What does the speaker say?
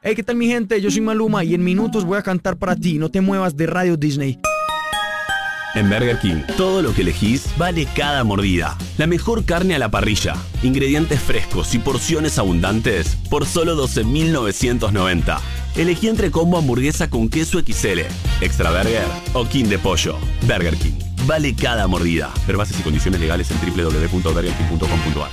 Hey, ¿qué tal mi gente? Yo soy Maluma y en minutos voy a cantar para ti. No te muevas de Radio Disney. En Burger King, todo lo que elegís vale cada mordida. La mejor carne a la parrilla, ingredientes frescos y porciones abundantes por solo $12.990. Elegí entre combo hamburguesa con queso XL, extra burger o king de pollo. Burger King, vale cada mordida. Ver bases y condiciones legales en www.burgerking.com.ar.